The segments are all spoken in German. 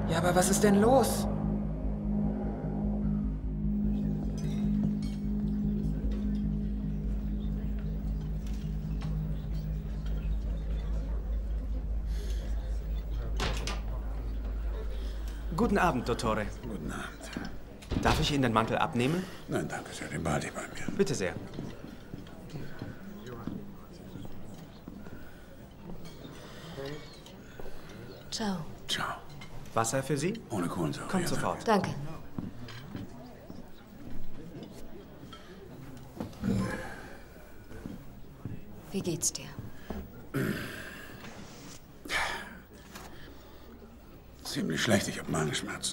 Ja, aber was ist denn los? Guten Abend, Dottore. Guten Abend. Darf ich Ihnen den Mantel abnehmen? Nein, danke sehr. Den behalte ich bei mir. Bitte sehr. Ciao. Ciao. Wasser für Sie? Ohne Kohlensäure. Kommt ja, sofort. Danke. Wie geht's dir? Ziemlich schlecht. Ich habe Magenschmerzen.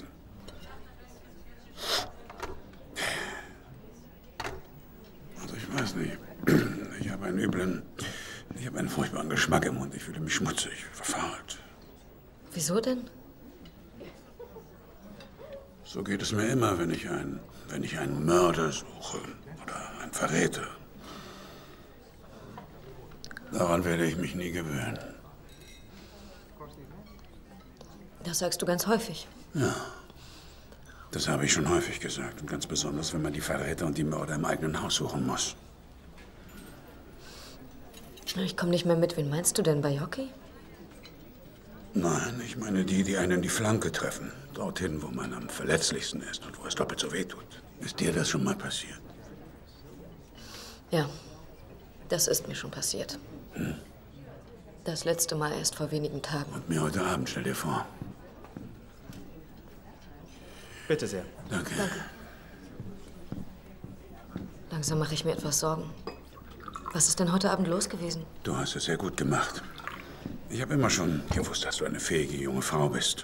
Also ich weiß nicht. Ich habe einen furchtbaren Geschmack im Mund. Ich fühle mich schmutzig, verfault. Wieso denn? So geht es mir immer, wenn ich einen Mörder suche oder einen Verräter. Daran werde ich mich nie gewöhnen. Das sagst du ganz häufig. Ja, das habe ich schon häufig gesagt. Und ganz besonders, wenn man die Verräter und die Mörder im eigenen Haus suchen muss. Ich komme nicht mehr mit. Wen meinst du denn, bei Hockey? Nein, ich meine die einen in die Flanke treffen. Dorthin, wo man am verletzlichsten ist und wo es doppelt so weh tut. Ist dir das schon mal passiert? Ja, das ist mir schon passiert. Das letzte Mal erst vor wenigen Tagen. Und mir heute Abend, stell dir vor. Bitte sehr. Danke. Langsam mache ich mir etwas Sorgen. Was ist denn heute Abend los gewesen? Du hast es sehr gut gemacht. Ich habe immer schon gewusst, dass du eine fähige junge Frau bist.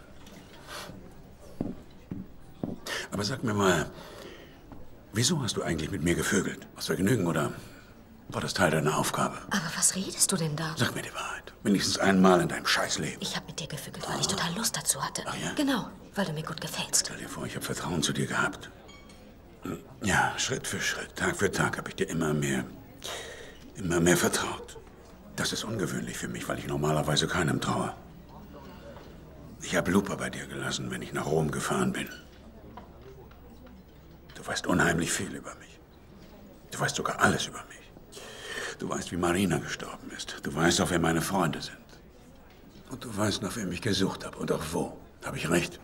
Aber sag mir mal, wieso hast du eigentlich mit mir gevögelt? Aus Vergnügen oder war das Teil deiner Aufgabe? Aber was redest du denn da? Sag mir die Wahrheit. Wenigstens einmal in deinem Scheißleben. Ich habe mit dir gevögelt, weil ich total Lust dazu hatte. Ach ja? Genau, weil du mir gut gefällst. Stell dir vor, ich habe Vertrauen zu dir gehabt. Ja, Schritt für Schritt, Tag für Tag habe ich dir immer mehr vertraut. Das ist ungewöhnlich für mich, weil ich normalerweise keinem traue. Ich habe Lupa bei dir gelassen, wenn ich nach Rom gefahren bin. Du weißt unheimlich viel über mich. Du weißt sogar alles über mich. Du weißt, wie Marina gestorben ist. Du weißt auch, wer meine Freunde sind. Und du weißt, nach wem ich gesucht habe und auch wo. Habe ich recht?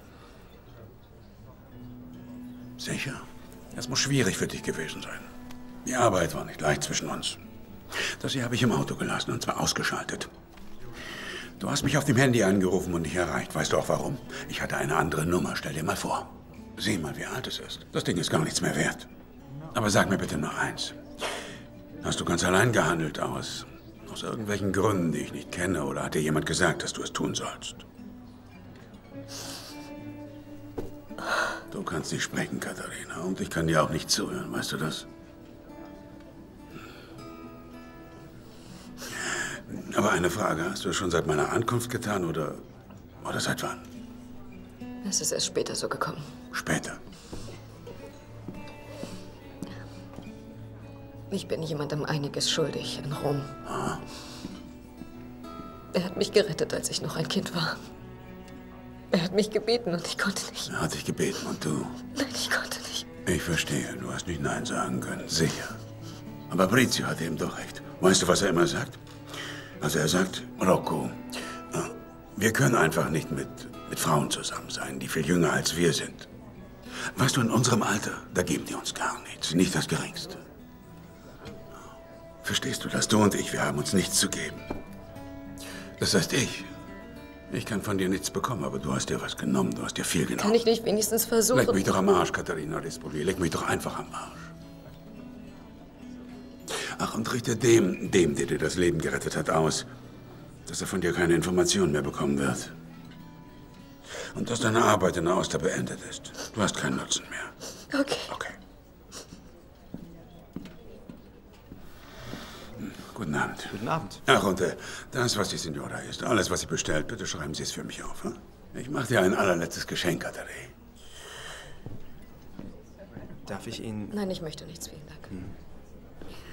Sicher? Das muss schwierig für dich gewesen sein. Die Arbeit war nicht leicht zwischen uns. Das hier habe ich im Auto gelassen, und zwar ausgeschaltet. Du hast mich auf dem Handy angerufen und nicht erreicht. Weißt du auch warum? Ich hatte eine andere Nummer, stell dir mal vor. Sieh mal, wie alt es ist. Das Ding ist gar nichts mehr wert. Aber sag mir bitte noch eins. Hast du ganz allein gehandelt aus irgendwelchen Gründen, die ich nicht kenne? Oder hat dir jemand gesagt, dass du es tun sollst? Du kannst nicht sprechen, Katharina. Und ich kann dir auch nicht zuhören, weißt du das? Aber eine Frage, hast du es schon seit meiner Ankunft getan oder seit wann? Es ist erst später so gekommen. Später? Ich bin jemandem einiges schuldig in Rom. Ah. Er hat mich gerettet, als ich noch ein Kind war. Er hat mich gebeten und ich konnte nicht. Er hat dich gebeten und du? Nein, ich konnte nicht. Ich verstehe, du hast nicht Nein sagen können, sicher. Aber Brizio hat eben doch recht. Weißt du, was er immer sagt? Also er sagt, Rocco, wir können einfach nicht mit Frauen zusammen sein, die viel jünger als wir sind. Weißt du, in unserem Alter, da geben die uns gar nichts, nicht das Geringste. Verstehst du das? Du und ich, wir haben uns nichts zu geben. Das heißt, ich kann von dir nichts bekommen, aber du hast dir was genommen, du hast dir viel genommen. Kann ich nicht wenigstens versuchen? Leck mich doch am Arsch, Katharina Rispoli, leck mich doch einfach am Arsch. Ach, und richte dem, der dir das Leben gerettet hat, aus, dass er von dir keine Informationen mehr bekommen wird. Und dass deine Arbeit in der Auster beendet ist. Du hast keinen Nutzen mehr. Okay. Okay. Guten Abend. Guten Abend. Ach, und das, was die Signora ist, alles, was sie bestellt, bitte schreiben Sie es für mich auf. Hm? Ich mache dir ein allerletztes Geschenk, Katharina. Darf ich Ihnen... Nein, ich möchte nichts. Vielen Dank.